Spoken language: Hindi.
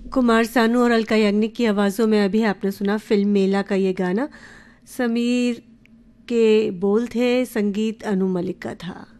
कुमार सानू और अलका याग्निक की आवाज़ों में अभी आपने सुना फिल्म मेला का ये गाना। समीर के बोल थे, संगीत अनु मलिक का था।